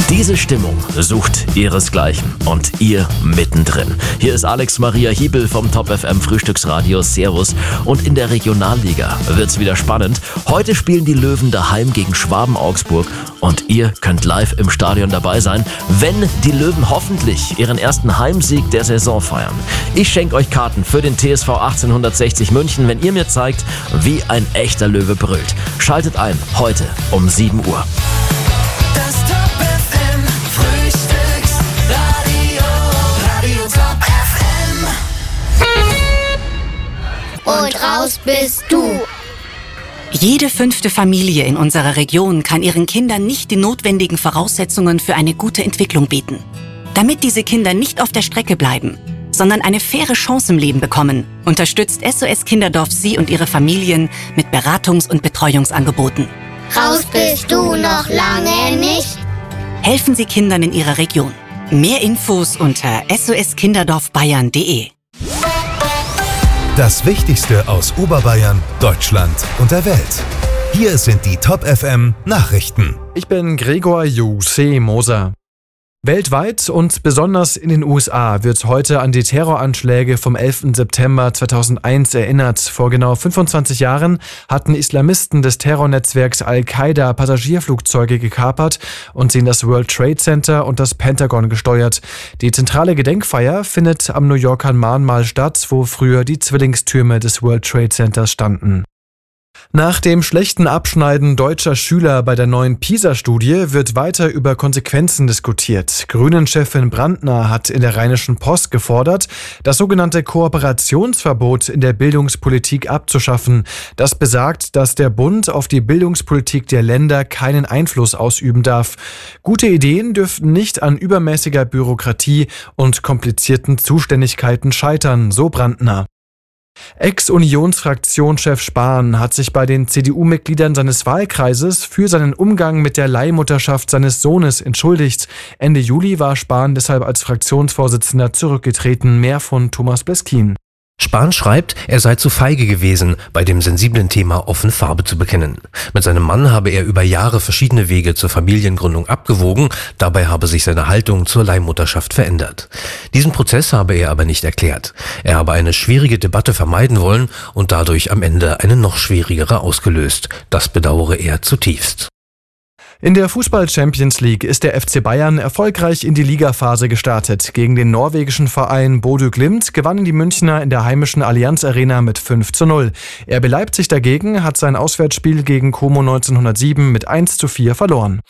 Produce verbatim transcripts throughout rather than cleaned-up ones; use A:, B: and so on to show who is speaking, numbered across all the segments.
A: Diese Stimmung sucht ihresgleichen und ihr mittendrin. Hier ist Alex Maria Hiebel vom Top F M Frühstücksradio. Servus. Und in der Regionalliga wird's wieder spannend. Heute spielen die Löwen daheim gegen Schwaben Augsburg und ihr könnt live im Stadion dabei sein, wenn die Löwen hoffentlich ihren ersten Heimsieg der Saison feiern. Ich schenke euch Karten für den T S V achtzehnhundertsechzig München, wenn ihr mir zeigt, wie ein echter Löwe brüllt. Schaltet ein, heute um sieben Uhr.
B: Das Top F M Frühstücksradio, Radio Top F M.
C: Und raus bist du.
D: Jede fünfte Familie in unserer Region kann ihren Kindern nicht die notwendigen Voraussetzungen für eine gute Entwicklung bieten. Damit diese Kinder nicht auf der Strecke bleiben, sondern eine faire Chance im Leben bekommen, unterstützt S O S Kinderdorf Sie und Ihre Familien mit Beratungs- und Betreuungsangeboten.
C: Raus bist du noch lange nicht.
D: Helfen Sie Kindern in Ihrer Region. Mehr Infos unter s o s kinderdorf bayern punkt de.
E: Das Wichtigste aus Oberbayern, Deutschland und der Welt. Hier sind die Top F M Nachrichten.
F: Ich bin Gregor Jose Moser. Weltweit und besonders in den U S A wird heute an die Terroranschläge vom elften September zweitausendeins erinnert. Vor genau fünfundzwanzig Jahren hatten Islamisten des Terrornetzwerks Al-Qaida Passagierflugzeuge gekapert und sie in das World Trade Center und das Pentagon gesteuert. Die zentrale Gedenkfeier findet am New Yorker Mahnmal statt, wo früher die Zwillingstürme des World Trade Centers standen. Nach dem schlechten Abschneiden deutscher Schüler bei der neuen PISA-Studie wird weiter über Konsequenzen diskutiert. Grünen-Chefin Brandner hat in der Rheinischen Post gefordert, das sogenannte Kooperationsverbot in der Bildungspolitik abzuschaffen. Das besagt, dass der Bund auf die Bildungspolitik der Länder keinen Einfluss ausüben darf. Gute Ideen dürften nicht an übermäßiger Bürokratie und komplizierten Zuständigkeiten scheitern, so Brandner. Ex-Unionsfraktionschef Spahn hat sich bei den C D U-Mitgliedern seines Wahlkreises für seinen Umgang mit der Leihmutterschaft seines Sohnes entschuldigt. Ende Juli war Spahn deshalb als Fraktionsvorsitzender zurückgetreten. Mehr von Thomas Bleskin.
G: Spahn schreibt, er sei zu feige gewesen, bei dem sensiblen Thema offen Farbe zu bekennen. Mit seinem Mann habe er über Jahre verschiedene Wege zur Familiengründung abgewogen, dabei habe sich seine Haltung zur Leihmutterschaft verändert. Diesen Prozess habe er aber nicht erklärt. Er habe eine schwierige Debatte vermeiden wollen und dadurch am Ende eine noch schwierigere ausgelöst. Das bedauere er zutiefst.
F: In der Fußball-Champions League ist der F C Bayern erfolgreich in die Ligaphase gestartet. Gegen den norwegischen Verein Bodø Glimt gewannen die Münchner in der heimischen Allianz Arena mit fünf zu null. R B Leipzig dagegen hat sein Auswärtsspiel gegen Como neunzehnhundertsieben mit eins zu vier verloren.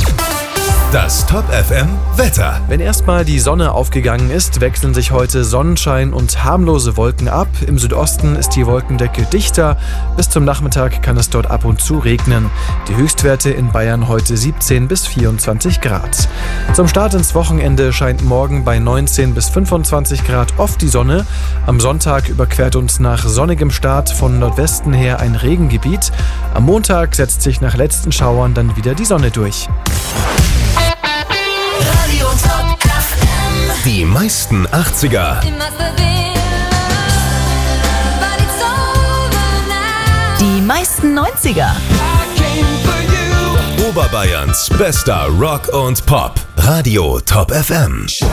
E: Das Top F M Wetter.
F: Wenn erstmal die Sonne aufgegangen ist, wechseln sich heute Sonnenschein und harmlose Wolken ab. Im Südosten ist die Wolkendecke dichter. Bis zum Nachmittag kann es dort ab und zu regnen. Die Höchstwerte in Bayern heute siebzehn bis vierundzwanzig Grad. Zum Start ins Wochenende scheint morgen bei neunzehn bis fünfundzwanzig Grad oft die Sonne. Am Sonntag überquert uns nach sonnigem Start von Nordwesten her ein Regengebiet. Am Montag setzt sich nach letzten Schauern dann wieder die Sonne durch.
B: Radio Top F M.
E: Die meisten achtziger.
H: Die meisten neunziger.
E: Oberbayerns bester Rock und Pop. Radio Top F M.